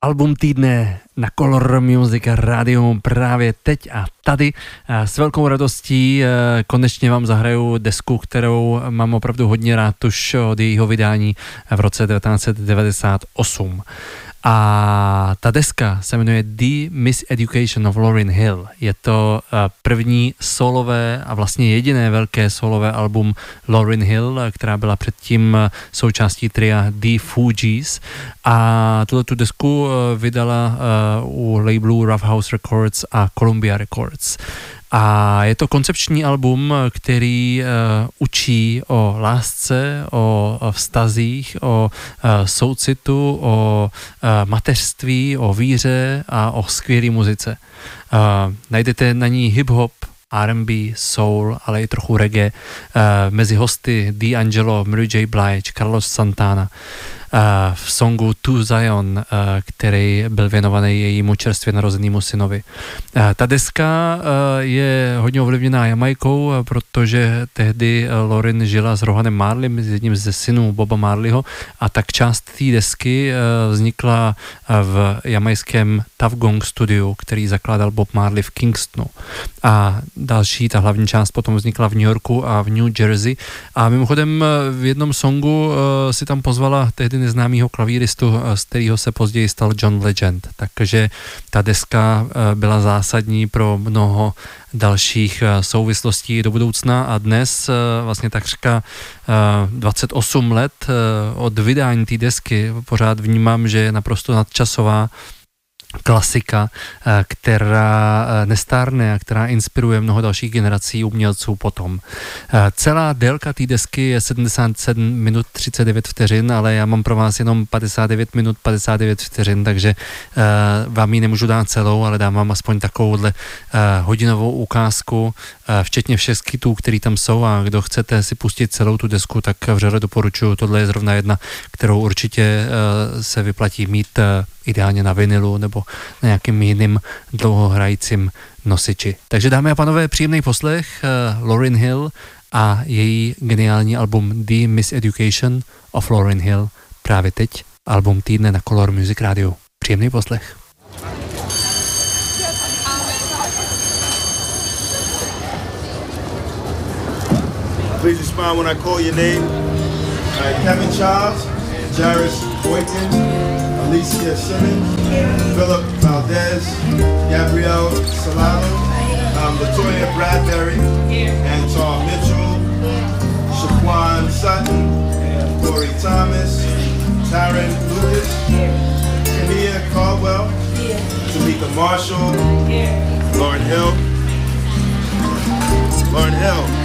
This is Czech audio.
Album týdne na Color Music Radio právě teď a tady. S velkou radostí konečně vám zahraju desku, kterou mám opravdu hodně rád už od jejího vydání v roce 1998. A ta deska se jmenuje The Miseducation of Lauryn Hill. Je to první solové a vlastně jediné velké solové album Lauryn Hill, která byla předtím součástí tria The Fugees. A tu desku vydala u labelu Rough House Records a Columbia Records. A je to koncepční album, který učí o lásce, o vztazích, o soucitu, o mateřství, o víře a o skvělé muzice. Najdete na ní hip-hop, R&B, soul, ale i trochu reggae. Mezi hosty D'Angelo, Mary J. Blige, Carlos Santana. V songu To Zion, který byl věnovaný jejímu čerstvě narozenému synovi. Ta deska je hodně ovlivněná Jamajkou, protože tehdy Lauryn žila s Rohanem Marleym, s jedním ze synů Boba Marleyho, a tak část té desky vznikla v jamajském Tuff Gong studiu, který zakládal Bob Marley v Kingstonu. A další, ta hlavní část potom vznikla v New Yorku a v New Jersey. A mimochodem v jednom songu si tam pozvala tehdy neznámýho klavíristu, z kterého se později stal John Legend. Takže ta deska byla zásadní pro mnoho dalších souvislostí do budoucna a dnes vlastně takřka 28 let od vydání té desky pořád vnímám, že je naprosto nadčasová klasika, která nestárne a která inspiruje mnoho dalších generací umělců potom. Celá délka té desky je 77 minut 39 vteřin, ale já mám pro vás jenom 59 minut 59 vteřin, takže vám ji nemůžu dát celou, ale dám vám aspoň takovouhle hodinovou ukázku, včetně všech skitů, který tam jsou, a kdo chcete si pustit celou tu desku, tak vřele doporučuji. Tohle je zrovna jedna, kterou určitě se vyplatí mít ideálně na vinilu nebo na nějakým jiným dlouhohrajícím nosiči. Takže dámy a pánové, příjemný poslech Lauryn Hill a její geniální album The Miseducation of Lauryn Hill právě teď, album týdne na Color Music Radio. Příjemný poslech. Please respond when I call your name. Kevin Charles, Jarvis Boykin, Alicia Simmons, Philip Valdez, Gabrielle Solano, Latoya Bradbury, Anton Mitchell, Shaquan Sutton, Corey Thomas, Taryn Lucas, Kania Caldwell, Tamika Marshall, Lauryn Hill.